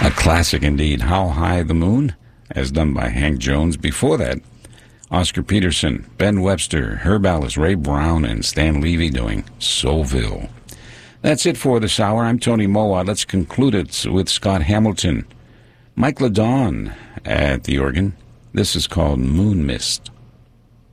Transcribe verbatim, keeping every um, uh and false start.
A classic indeed, How High the Moon, as done by Hank Jones. Before that, Oscar Peterson, Ben Webster, Herb Ellis, Ray Brown, and Stan Levy doing Soulville. That's it for this hour. I'm Tony Mowat. Let's conclude it with Scott Hamilton. Mike LeDon at the organ. This is called Moon Mist.